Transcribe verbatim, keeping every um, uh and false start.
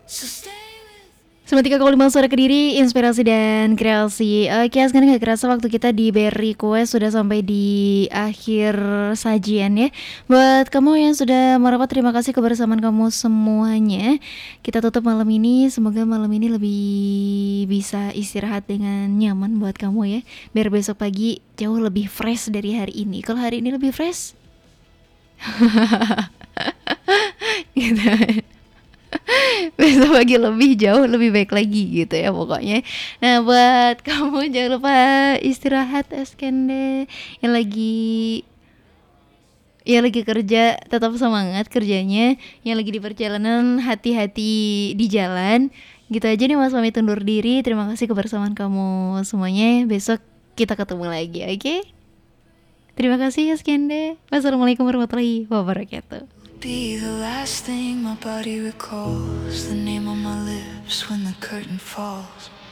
sembilan tiga koma lima Suara Kediri, inspirasi dan kreasi. Oke, sekarang gak kerasa waktu kita di Berry Quest sudah sampai di akhir sajian ya. Buat kamu yang sudah merapat, terima kasih kebersamaan kamu semuanya. Kita tutup malam ini, semoga malam ini lebih bisa istirahat dengan nyaman buat kamu ya. Biar besok pagi jauh lebih fresh dari hari ini. Kalau hari ini lebih fresh gitu. Besok pagi lebih jauh lebih baik lagi gitu ya pokoknya. Nah buat kamu jangan lupa istirahat Eskende, yang lagi yang lagi kerja tetap semangat kerjanya, yang lagi di perjalanan hati-hati di jalan. Gitu aja nih Mas, pamit undur diri. Terima kasih kebersamaan kamu semuanya. Besok kita ketemu lagi, oke? Okay? Terima kasih Eskende. Wassalamualaikum warahmatullahi wabarakatuh. Be the last thing my body recalls, the name on my lips when the curtain falls.